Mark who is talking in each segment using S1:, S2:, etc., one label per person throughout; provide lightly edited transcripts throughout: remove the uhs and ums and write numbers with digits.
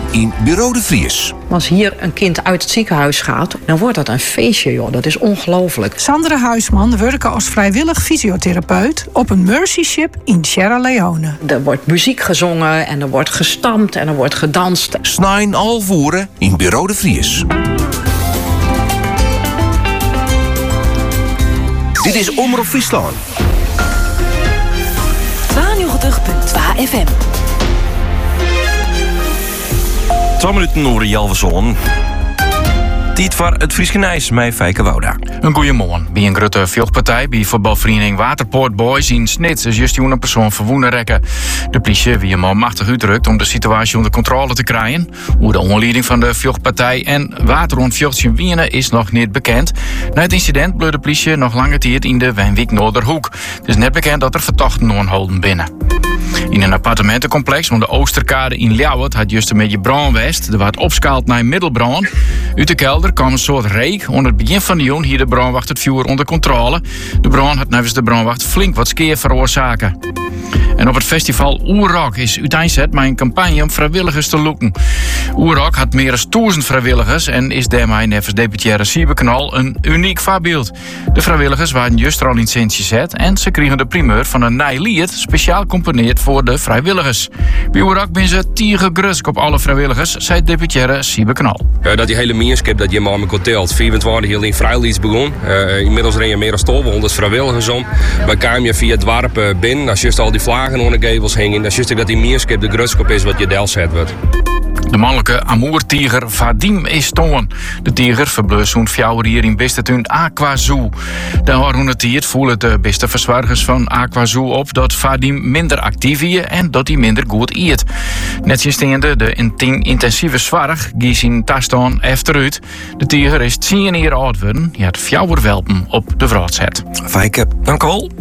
S1: in Bureau de Vries.
S2: Als hier een kind uit het ziekenhuis gaat, dan wordt dat een feestje, joh. Dat is ongelooflijk.
S3: Sandra Huisman werkt als vrijwillig fysiotherapeut op een Mercy Ship in Sierra Leone.
S2: Er wordt muziek gezongen en er wordt gestampt en er wordt gedanst.
S1: Snijn al voeren in Bureau de Vries. Dit is Omroep Friesland.
S4: 92.2 FM.
S5: 2 minuten over Jelverzoon. Tijd voor het Frieske Nijs met Fijke Wouda.
S6: Een goeiemorgen. Bij een grote vechtpartij bij voetbalvereniging Waterpoort Boys in Snits is juist een persoon verwonnen rekken. De politie wie hem al machtig uitdrukt om de situatie onder controle te krijgen. Hoe de onleiding van de vechtpartij en water rond vechtje wienen is nog niet bekend. Na het incident bleef de politie nog lange tijd in de Wijnwijk Noorderhoek. Het is net bekend dat er verdachten aanhouden binnen. In een appartementencomplex van de Oosterkade in Ljouwert had juist een beetje brand west. Er werd opschaald naar middelbrand. Uit de kelder kwam een soort reek. Onder het begin van de jong hier de brandwacht het vuur onder controle. De brand had nevens de brandwacht flink wat skeer veroorzaken. En op het festival Oerrock is uiteindelijk met een campagne om vrijwilligers te loeken. Oerrock had meer dan 1000 vrijwilligers en is daarmee nevens deputaire Sieberknal een uniek voorbeeld. De vrijwilligers waren juist al in licentie zet en ze kregen de primeur van een nieuw lied speciaal componeerd voor de vrijwilligers. Bij Oerrock ben ze tiergegrusk op alle vrijwilligers, zei deputaire Sieberknal.
S7: Dat die hele meerskip dat je maar met geteld. 24 heel in vrijlieds begon. Inmiddels ren je meer dan 1200 vrijwilligers om. Maar kwam je via het dorp binnen, als juist al die vlagen onder de gevels hingen, dan juist dat die meerskip de grutskop is wat je del zet wordt.
S6: De mannelijke amoertieger Vadim is toon. De tieger verbleust zo'n fjouwer hier in Bistertuin Aquazoo. De hormonetiert voelen de beste verzorgers van Aquazoo op dat Vadim minder actief is en dat hij minder goed eet. Net sindssteende de intensieve zwarg giet zijn tastaan achteruit. De tieger is 10 jaar oud geworden. Hij had fjouwerwelpen op de vraatzet.
S5: Fijke, dank u wel.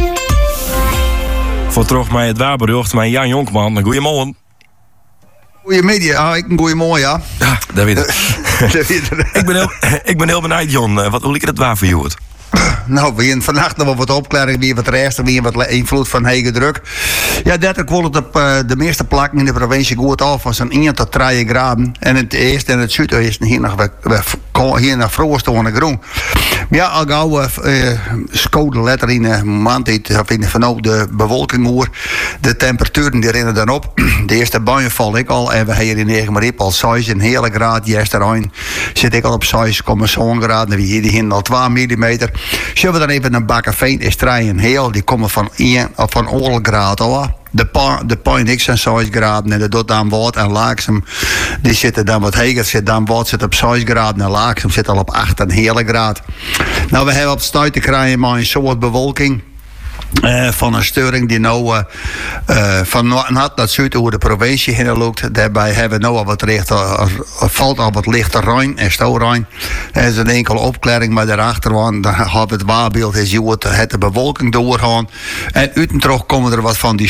S5: Voor terug met het waarbericht met Jan Jonkman. Goedemorgen.
S8: Goedemiddag, ik een goeiemorgen, ja.
S5: Ja, dat weet ik. Ik ben heel benieuwd, Jon. Hoe liep het waar voor jou?
S8: Nou, we hebben vannacht nog wat opklaring, weer wat rest, weer wat invloed van hege druk. Ja, dat kwam het op de meeste plekken in de provincie goed af, van zo'n 1 tot 3 graden. En het eerste en het zuiden is hier nog vroegstående groen. Ja, al gauw scode letter in de maand, vanaf de bewolking hoor. De temperaturen die rennen dan op. De eerste buien val ik al en we hebben hier in Egenmariep al 6 een hele graad. Yesterday zit ik al op 6,7 graden. We hier die al 2 millimeter. Zullen we dan even een bakken veen is draaien heel. Die komen van 1 of van 1 graad al. De Pine zijn 6 graden en dat doet dan wat en Laaksem die zitten dan wat heger, zit dan wat zit op 6 graden en Laaksem zit al op 8 een hele graad. Nou, we hebben op stuit te krijgen maar een soort bewolking. Van een storing die nou van noord naar zuid over de provincie heen loopt. Daarbij hebben we nou al wat valt al wat lichte ruim en stoorruim. Er is een enkele opklaring, maar daarachter dan hebben we het waarbeeld is het de bewolking doorgaan. En uiteindelijk komen er wat van die